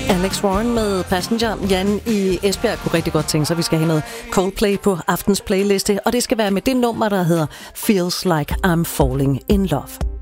Alex Warren med Passenger. Jan i Esbjerg kunne rigtig godt tænke sig, at vi skal have noget Coldplay på aftens playliste, og det skal være med det nummer, der hedder Feels Like I'm Falling in Love.